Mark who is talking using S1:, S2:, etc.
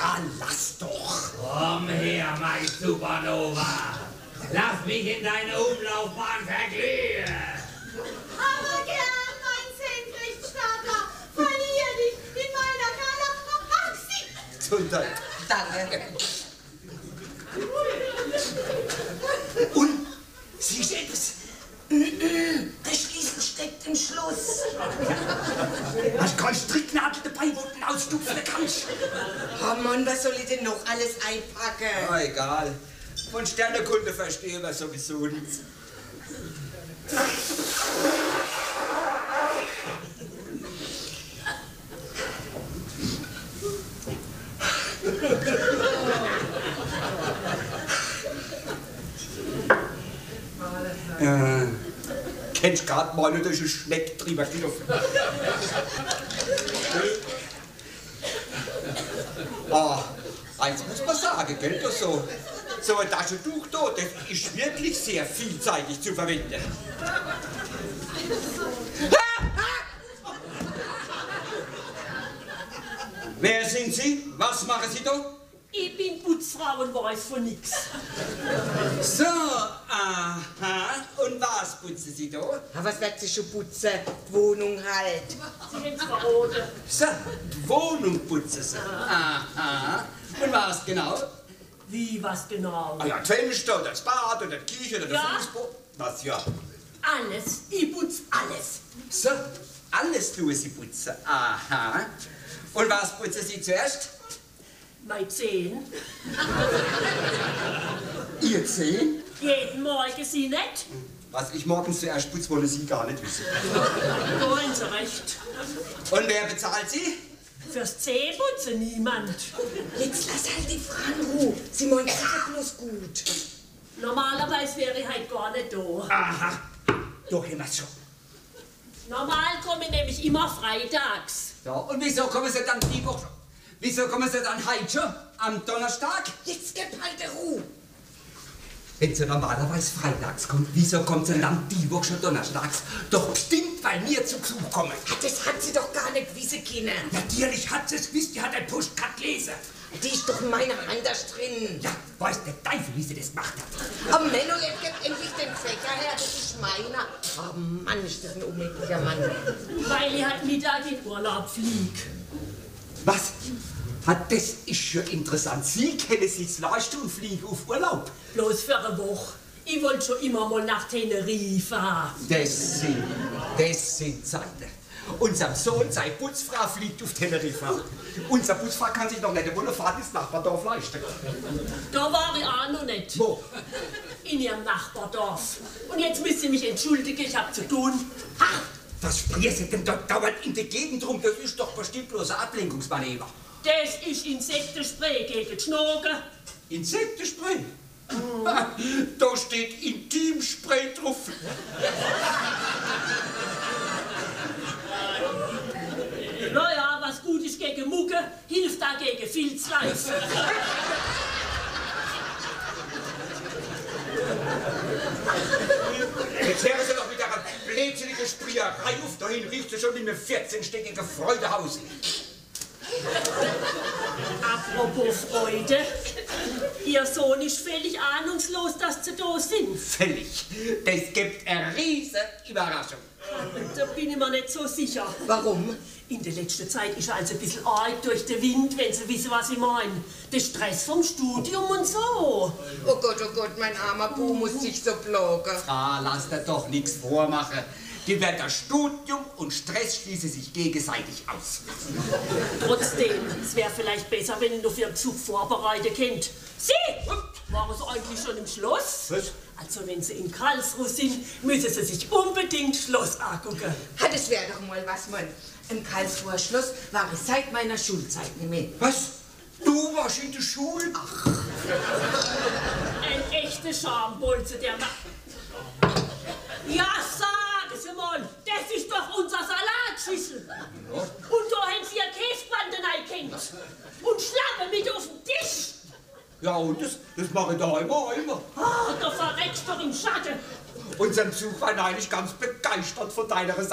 S1: lass doch.
S2: Komm her, mein Supernova. Lass mich in deine Umlaufbahn verglühen.
S3: Aber gern, mein Senkrechtstarter. Verlier dich in meiner Galaxie.
S1: Gesundheit.
S4: Danke.
S1: Und, siehst du etwas?
S4: Der Schlüssel steckt im Schloss.
S1: Hast du keinen Stricknadel dabei, wo du ihn ausstupfen kannst?
S4: Oh Mann, was soll ich denn noch alles einpacken?
S1: Na, egal. Von Sternekunde verstehen wir sowieso nichts. Kennst du gerade mal durch einen Schneck drüber gelaufen? Eins muss man sagen, gell? So ein Taschentuch da, das ist wirklich sehr vielseitig zu verwenden. Wer sind Sie? Was machen Sie da?
S5: Ich bin Putzfrau und weiß von nix.
S1: So, aha. Und was putzen Sie da?
S4: Was wird sie schon putzen? Die Wohnung halt.
S5: Sie haben's verraten.
S1: So, die Wohnung putzen Sie. Aha. Und was genau?
S5: Wie, was genau?
S1: Ah ja, das Fenster, das Bad oder die Küche oder der
S5: Ja.
S1: Fußboden. Was ja?
S5: Alles. Ich putz alles.
S1: So, alles tun Sie putzen. Aha. Und was putzen Sie zuerst?
S5: Meine Zehen.
S1: Ihr Zehen?
S5: Jeden Morgen Sie nicht.
S1: Was ich morgens zuerst putze, wollen Sie gar nicht wissen.
S5: Wollen Sie recht.
S1: Und wer bezahlt Sie?
S5: Fürs Zähneputzen niemand.
S4: Jetzt lass halt die Frau in Ruhe. Sie meint sicher bloß gut.
S5: Normalerweise wäre ich halt gar nicht da.
S1: Aha. Doch immer so.
S5: Normal komme ich nämlich immer freitags.
S1: Ja, und wieso kommen Sie dann die Woche? Wieso kommen Sie dann heute schon? Am Donnerstag?
S4: Jetzt gib halt die Ruhe.
S1: Wenn Sie normalerweise freitags kommt, wieso kommt Sie dann die Woche schon donnerstags? Doch bestimmt, weil wir zu Besuch kommen.
S4: Das hat sie doch gar nicht wissen können.
S1: Natürlich hat sie es gewusst, die hat ein Postkarte gelesen.
S4: Die ist doch in meiner Hand da drin.
S1: Ja, weiß der Teufel, wie sie das gemacht hat.
S4: Oh Menno, jetzt gib endlich den Fächer her, das ist meiner. Oh Mann, ist das ein unmöglicher Mann.
S5: Weil ich halt Mittag in Urlaub flieg.
S1: Was? Das ist schon interessant. Sie kennen sich leisten und fliegen auf Urlaub.
S5: Bloß für eine Woche. Ich wollte schon immer mal nach Teneriffa.
S1: Das sind Zeiten. Unser Sohn, seine Putzfrau, fliegt auf Teneriffa. Unser Putzfrau kann sich noch nicht eine Wohnfahrt ins Nachbardorf leisten.
S5: Da war ich auch noch nicht.
S1: Wo?
S5: In ihrem Nachbardorf. Und jetzt müsst ihr mich entschuldigen, ich hab zu tun.
S1: Ha! Was sprichst du denn dort dauernd in der Gegend rum? Das ist doch bestimmt bloß ein Ablenkungsmanöver.
S5: Das ist Insektenspray gegen die Schnogen.
S1: Insektenspray? Da steht Intimspray drauf.
S5: Naja, was gut ist gegen Mucke, hilft da gegen Filzreif.
S1: Jetzt hören Sie doch mit einer blödsinnigen Sprüherei auf. Dahin riecht sie schon wie ein 14-stöckiges Freudehaus.
S5: Apropos Freude, Ihr Sohn ist völlig ahnungslos, dass Sie da sind.
S1: Völlig. Das gibt eine riesige Überraschung.
S5: Da bin ich mir nicht so sicher.
S4: Warum?
S5: In der letzten Zeit ist er also ein bisschen arg durch den Wind, wenn Sie wissen, was ich meine. Der Stress vom Studium und so.
S4: Oh Gott, mein armer Bu muss sich so plagen.
S1: Lass dir doch nichts vormachen. Die werden Studium und Stress schließen sich gegenseitig aus.
S5: Trotzdem, es wäre vielleicht besser, wenn ihr noch für Ihren Besuch vorbereitet könnt. Sie! Waren Sie eigentlich schon im Schloss?
S1: Was?
S5: Also, wenn Sie in Karlsruhe sind, müssen Sie sich unbedingt Schloss angucken.
S4: Das wäre doch mal was, Mann. Im Karlsruher Schloss war ich seit meiner Schulzeit nicht mehr.
S1: Was? Du warst in der Schule? Ach.
S5: Ein echter Schambolze, der macht. Ja, sagen Sie mal, das ist doch unser Salatschüssel.
S1: Ja.
S5: Und da haben Sie Ihr Käsebanden eingehängt. Und Schlange mit auf dem Tisch.
S1: Ja, und das mache ich daheim auch immer.
S5: Oh, da verreckst du im Schatten.
S1: Unser Besuch war eigentlich ganz begeistert von deiner Seite.